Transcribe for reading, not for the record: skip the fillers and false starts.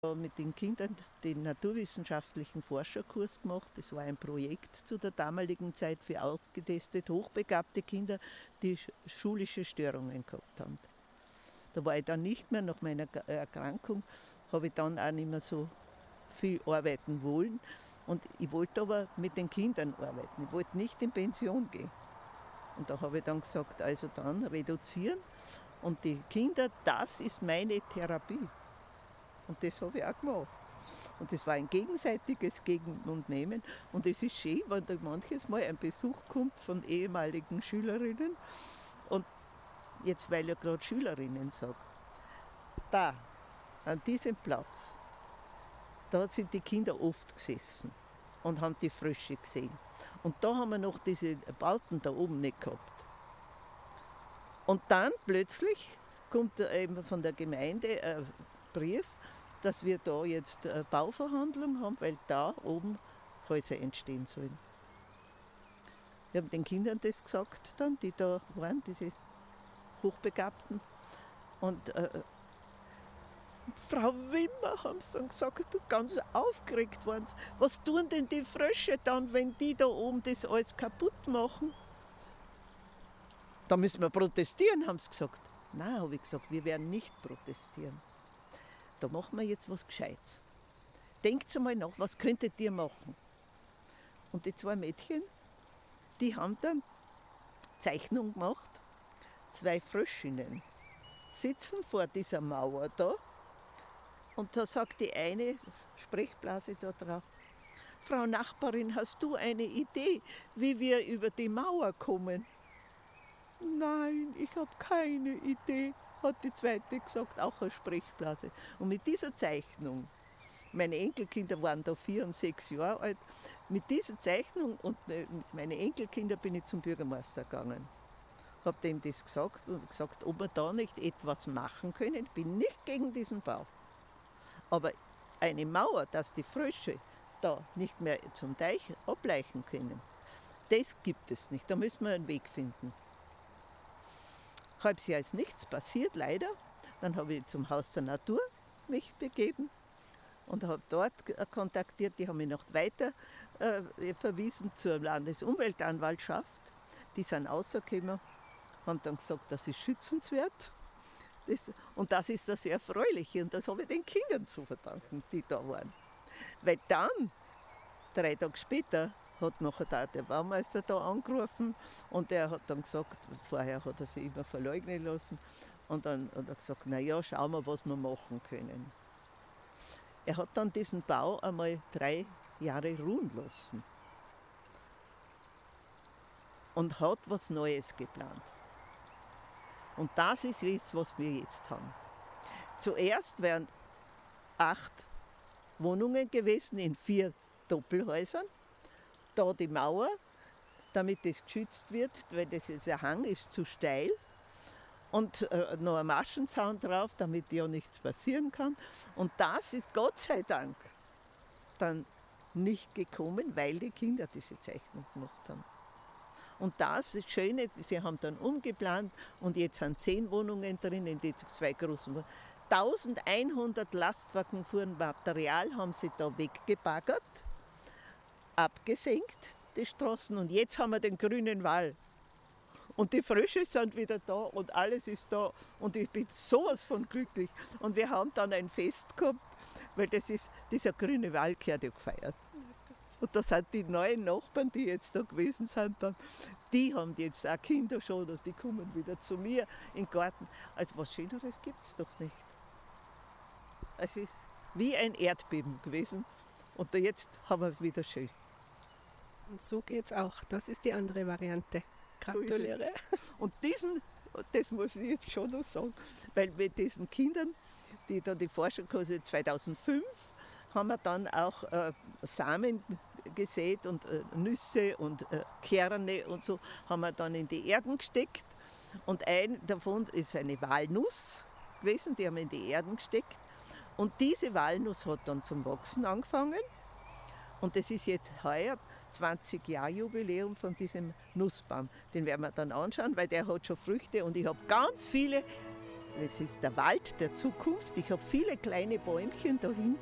mit den Kindern den naturwissenschaftlichen Forscherkurs gemacht. Das war ein Projekt zu der damaligen Zeit für ausgetestet hochbegabte Kinder, die schulische Störungen gehabt haben. Da war ich dann nicht mehr, nach meiner Erkrankung habe ich dann auch nicht mehr so viel arbeiten wollen. Und ich wollte aber mit den Kindern arbeiten. Ich wollte nicht in Pension gehen. Und da habe ich dann gesagt, also dann reduzieren. Und die Kinder, das ist meine Therapie. Und das habe ich auch gemacht. Und das war ein gegenseitiges Geben und Nehmen. Und es ist schön, wenn da manches Mal ein Besuch kommt von ehemaligen Schülerinnen. Und jetzt, weil ich gerade Schülerinnen sage, da, an diesem Platz, da sind die Kinder oft gesessen und haben die Frösche gesehen. Und da haben wir noch diese Bauten da oben nicht gehabt. Und dann plötzlich kommt eben von der Gemeinde ein Brief, dass wir da jetzt eine Bauverhandlung haben, weil da oben Häuser entstehen sollen. Wir haben den Kindern das gesagt dann, die da waren, diese Hochbegabten. Und Frau Wimmer, haben sie dann gesagt, du ganz aufgeregt waren. Was tun denn die Frösche dann, wenn die da oben das alles kaputt machen? Da müssen wir protestieren, haben sie gesagt. Nein, habe ich gesagt, wir werden nicht protestieren. Da machen wir jetzt was Gescheites. Denkt einmal nach, was könntet ihr machen? Und die zwei Mädchen, die haben dann Zeichnung gemacht. 2 Fröschinnen sitzen vor dieser Mauer da. Und da sagt die eine Sprechblase da drauf, Frau Nachbarin, hast du eine Idee, wie wir über die Mauer kommen? Nein, ich habe keine Idee, hat die zweite gesagt, auch eine Sprechblase. Und mit dieser Zeichnung, meine Enkelkinder waren da 4 und 6 Jahre alt, mit dieser Zeichnung und meine Enkelkinder bin ich zum Bürgermeister gegangen. Habe dem das gesagt und gesagt, ob wir da nicht etwas machen können. Ich bin nicht gegen diesen Bau. Aber eine Mauer, dass die Frösche da nicht mehr zum Teich ableichen können, das gibt es nicht. Da müssen wir einen Weg finden. Halbes Jahr ist nichts passiert, leider. Dann habe ich zum Haus der Natur mich begeben und habe dort kontaktiert. Die haben mich noch weiter verwiesen zur Landesumweltanwaltschaft. Die sind rausgekommen, haben dann gesagt, das ist schützenswert. Und das ist das Erfreuliche und das habe ich den Kindern zu verdanken, die da waren. Weil dann, 3 Tage später, hat nachher der Baumeister da angerufen und der hat dann gesagt, vorher hat er sich immer verleugnen lassen, und dann hat er gesagt, naja, schauen wir, was wir machen können. Er hat dann diesen Bau einmal 3 Jahre ruhen lassen und hat was Neues geplant. Und das ist jetzt, was wir jetzt haben. Zuerst wären 8 Wohnungen gewesen in 4 Doppelhäusern. Da die Mauer, damit das geschützt wird, weil das ist ein Hang, ist zu steil. Und noch ein Maschenzaun drauf, damit ja nichts passieren kann. Und das ist Gott sei Dank dann nicht gekommen, weil die Kinder diese Zeichnung gemacht haben. Und das ist das Schöne, sie haben dann umgeplant und jetzt sind 10 Wohnungen drin, in die 2 großen Wohnungen. 1100 Lastwagen fuhren Material, haben sie da weggebaggert, abgesenkt, die Straßen, und jetzt haben wir den grünen Wall. Und die Frösche sind wieder da und alles ist da und ich bin sowas von glücklich. Und wir haben dann ein Fest gehabt, weil dieser grüne Wall gehört ja gefeiert. Und da sind die neuen Nachbarn, die jetzt da gewesen sind, dann, die haben jetzt auch Kinder schon und die kommen wieder zu mir in den Garten. Also was Schöneres gibt es doch nicht. Es ist wie ein Erdbeben gewesen und jetzt haben wir es wieder schön. Und so geht's auch. Das ist die andere Variante. Gratuliere. So und das muss ich jetzt schon noch sagen, weil mit diesen Kindern, die da die Forscherkurse 2005, haben wir dann auch Samen gesät und Nüsse und Kerne und so, haben wir dann in die Erden gesteckt. Und ein davon ist eine Walnuss gewesen, die haben wir in die Erden gesteckt. Und diese Walnuss hat dann zum Wachsen angefangen. Und das ist jetzt heuer 20-Jahr-Jubiläum von diesem Nussbaum. Den werden wir dann anschauen, weil der hat schon Früchte und ich habe ganz viele Es ist der Wald der Zukunft. Ich habe viele kleine Bäumchen da hinten